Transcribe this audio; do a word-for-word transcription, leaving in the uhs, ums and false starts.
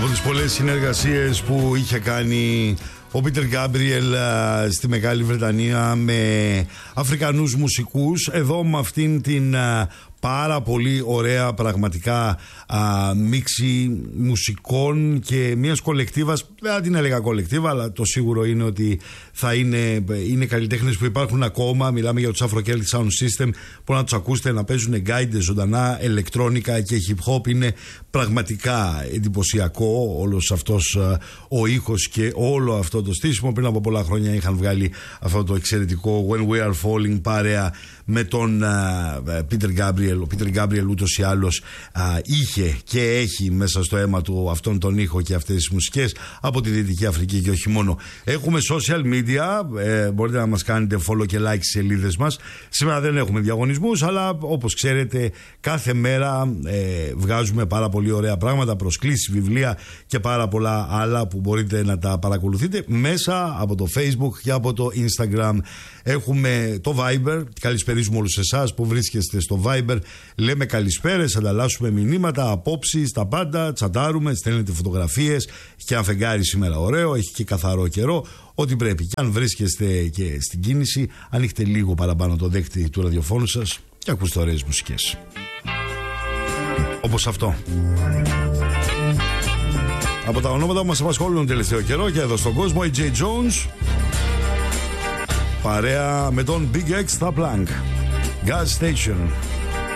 Από τις πολλές συνεργασίες που είχε κάνει ο Πίτερ Γκάμπριελ στη Μεγάλη Βρετανία με Αφρικανούς μουσικούς, εδώ με αυτήν την πάρα πολύ ωραία πραγματικά α, μίξη μουσικών και μιας κολεκτίβας. Δεν την έλεγα κολεκτίβα, αλλά το σίγουρο είναι ότι θα είναι, είναι καλλιτέχνες που υπάρχουν ακόμα. Μιλάμε για τους Afro Celtic Sound System, που να τους ακούσετε να παίζουν guide ζωντανά, ηλεκτρόνικα και hip hop. Είναι πραγματικά εντυπωσιακό όλος αυτός α, ο ήχος και όλο αυτό το στήσιμο. Πριν από πολλά χρόνια είχαν βγάλει αυτό το εξαιρετικό When We Are Falling παρέα με τον Πίτερ Γκάμπριελ. Ο Πίτερ Γκάμπριελ ούτως ή άλλως α, είχε και έχει μέσα στο αίμα του αυτόν τον ήχο και αυτές τις μουσικές από τη Δυτική Αφρική και όχι μόνο. Έχουμε social media, ε, μπορείτε να μας κάνετε follow και like στις σελίδες μας. Σήμερα δεν έχουμε διαγωνισμούς, αλλά όπως ξέρετε κάθε μέρα ε, βγάζουμε πάρα πολύ ωραία πράγματα, προσκλήσεις, βιβλία και πάρα πολλά άλλα που μπορείτε να τα παρακολουθείτε μέσα από το Facebook και από το Instagram. Έχουμε το Viber, καλησπερίζουμε όλους εσάς που βρίσκεστε στο Viber. Λέμε καλησπέρες, ανταλλάσσουμε μηνύματα, απόψεις, τα πάντα, τσατάρουμε, στέλνετε φωτογραφίες. Και αν φεγγάρι σήμερα ωραίο, έχει και καθαρό καιρό, ό,τι πρέπει. Και αν βρίσκεστε και στην κίνηση, ανοίχτε λίγο παραπάνω το δέκτη του ραδιοφώνου σας και ακούστε ωραίες μουσικές. Όπως αυτό. Από τα ονόματα που μας απασχολούν τον τελευταίο καιρό και εδώ στον κόσμο, η Jay Jones παρέα με τον Big X στα Plank. Gas Station.